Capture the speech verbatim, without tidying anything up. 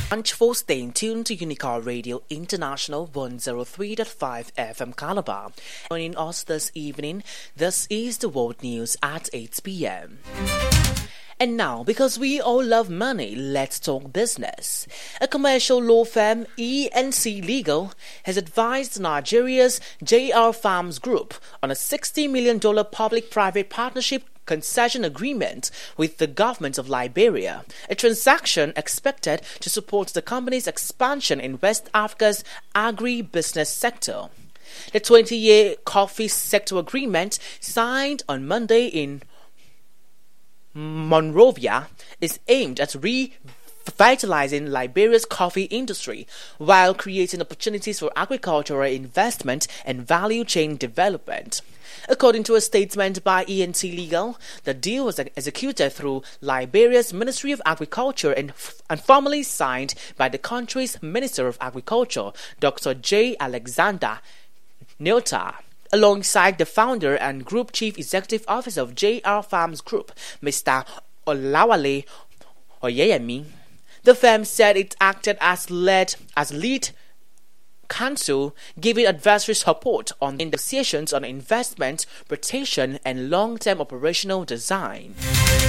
Thanks for staying tuned to Unicar Radio International one oh three point five F M Calabar. Joining us this evening, this is the World News at eight p.m. And now, because we all love money, let's talk business. A commercial law firm, E and C Legal, has advised Nigeria's J R Farms Group on a sixty million dollars public-private partnership concession agreement with the government of Liberia, a transaction expected to support the company's expansion in West Africa's agri-business sector. The twenty-year coffee sector agreement, signed on Monday in Monrovia, is aimed at revitalizing Liberia's coffee industry while creating opportunities for agricultural investment and value chain development. According to a statement by E and C Legal, the deal was executed through Liberia's Ministry of Agriculture and, and formally signed by the country's Minister of Agriculture, Doctor J. Alexander Nyota, alongside the founder and Group Chief Executive Officer of J R Farms Group, Mister Olawale Oyeyemi. The firm said it acted as lead as lead counsel, giving advisory support on negotiations on investment, rotation, and long-term operational design.